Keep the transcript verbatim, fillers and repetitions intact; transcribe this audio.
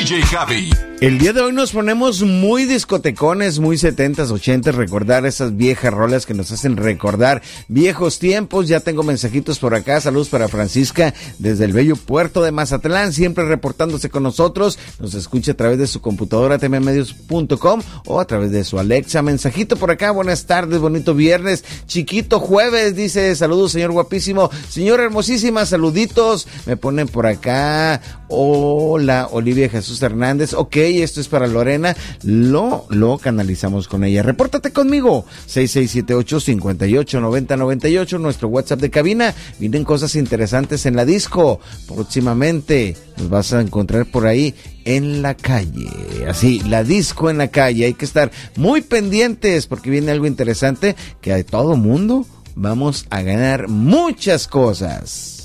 J Javi. El día de hoy nos ponemos muy discotecones, muy setentas, ochentas, recordar esas viejas rolas que nos hacen recordar viejos tiempos. Ya tengo mensajitos por acá, saludos para Francisca desde el bello puerto de Mazatlán, siempre reportándose con nosotros. Nos escucha a través de su computadora t m medios punto com o a través de su Alexa. Mensajito por acá, buenas tardes, bonito viernes, chiquito jueves, dice, saludos señor guapísimo, señora hermosísima, saluditos. Me ponen por acá, hola Olivia Jesús Hernández, ok, esto es para Lorena, lo, lo canalizamos con ella. Repórtate conmigo, seis seis siete ocho, cinco ocho, nueve cero nueve ocho, nuestro WhatsApp de cabina. Vienen cosas interesantes en la disco, próximamente nos vas a encontrar por ahí en la calle, así, la disco en la calle, hay que estar muy pendientes porque viene algo interesante que a todo mundo vamos a ganar muchas cosas.